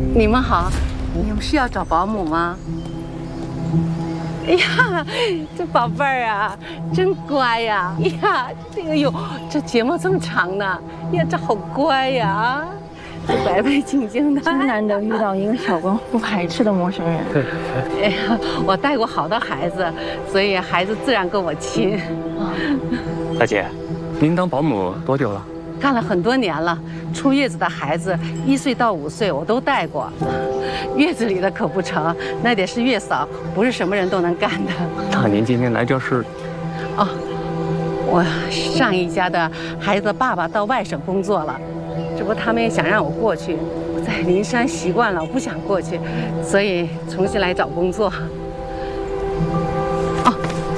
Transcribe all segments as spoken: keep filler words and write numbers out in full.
你们好，你们是要找保姆吗？哎呀，这宝贝儿啊，真乖呀！哎呀，这个哟，这睫毛这么长呢，呀，这好乖呀，这白白净净的。 真难得遇到一个小光不排斥的陌生人。 对。 哎呀，我带过好多孩子，所以孩子自然跟我亲。 大姐，您当保姆多久了？ 干了很多年了，出月子的孩子一岁到五岁我都带过，月子里的可不成，那得是月嫂，不是什么人都能干的。 那您今天来这是？ 哦，我上一家的孩子的爸爸到外省工作了，这不他们也想让我过去，我在灵山习惯了，我不想过去，所以重新来找工作。哦，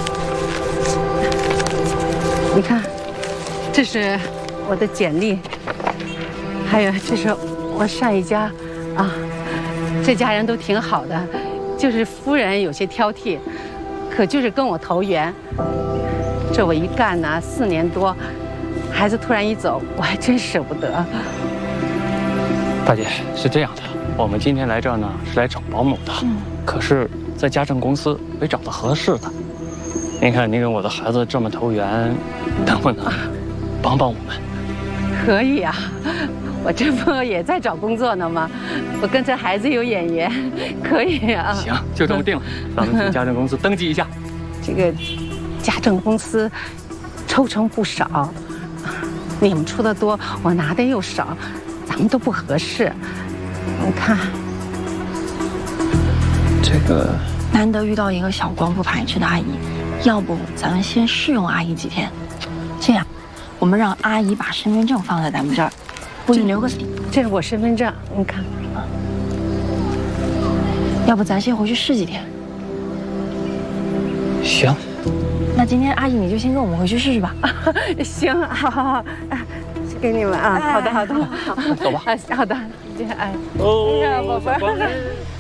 你看，这是我的简历，还有这是我上一家，啊，这家人都挺好的，就是夫人有些挑剔，可就是跟我投缘。这我一干呢四年多，孩子突然一走，我还真舍不得。 大姐是这样的，我们今天来这儿呢是来找保姆的，嗯、可是在家政公司没找到合适的。您看您跟我的孩子这么投缘，能不能帮帮我们？ 可以啊，我这不也在找工作呢吗？我跟这孩子有眼缘，可以啊。 行，就这么定了，咱们去家政公司登记一下。 这个家政公司抽成不少，你们出的多，我拿的又少，咱们都不合适。你看， 这个难得遇到一个小光不排斥的阿姨，要不咱们先试用阿姨几天？这样。我们让阿姨把身份证放在咱们这儿，不仅留个底。 这是我身份证，你看。 要不咱先回去试几天？ 行。 那今天阿姨你就先跟我们回去试试吧。行，好好好，给你们啊。好的，好的， 走吧。 好的，这哎， 哦， 哎呀，宝贝儿。